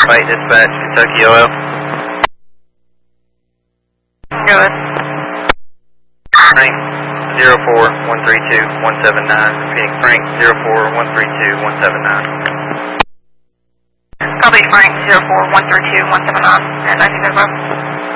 Firefight Dispatch, Kentucky OL. Go ahead. Frank 04132-179. Repeating, Frank 04132-179. Copy Frank 04132-179. And 1905.